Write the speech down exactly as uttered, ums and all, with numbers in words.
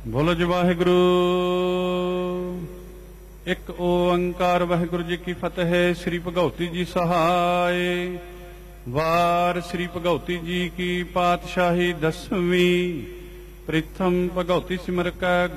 ਬੋਲੋ ਜੀ ਵਾਹਿਗੁਰੂ। ਇੱਕ ਓੰਕਾਰ ਵਾਹਿਗੁਰੂ ਜੀ ਕੀ ਫਤਿਹ। ਸ੍ਰੀ ਭਗਉਤੀ ਜੀ ਸਹਾਇ। ਵਾਰ ਸ੍ਰੀ ਭਗਉਤੀ ਜੀ ਕੀ ਪਾਤਸ਼ਾਹੀ ਦਸਵੀਂ। ਪ੍ਰੀਥਮ ਭਗਉਤੀ ਸਿਮਰ ਕੈ